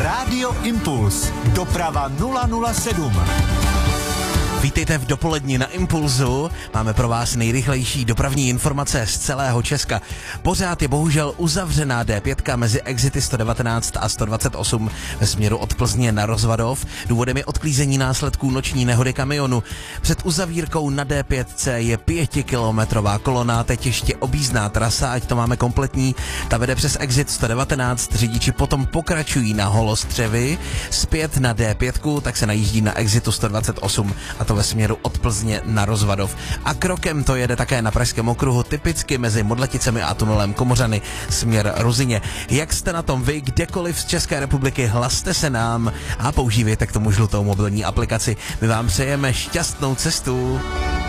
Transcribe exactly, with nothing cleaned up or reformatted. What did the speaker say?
Rádio Impuls. Doprava nula nula sedm. Vítejte v dopoledni na Impulzu. Máme pro vás nejrychlejší dopravní informace z celého Česka. Pořád je bohužel uzavřená D pět mezi exity sto devatenáct a sto dvacet osm ve směru od Plzně na Rozvadov. Důvodem je odklízení následků noční nehody kamionu. Před uzavírkou na D pět je pětikilometrová kolona, teď ještě objízdná trasa, ať to máme kompletní. Ta vede přes exit sto devatenáct, řidiči potom pokračují na Holostřevy, zpět na D pět, tak se najíždí na exitu sto dvacet osm a to ve směru od Plzně na Rozvadov. A krokem to jede také na Pražském okruhu, typicky mezi Modleticemi a tunelem Komořany směr Ruzyně. Jak jste na tom vy, kdekoliv z České republiky, hlaste se nám a používejte k tomu žlutou mobilní aplikaci. My vám přejeme šťastnou cestu.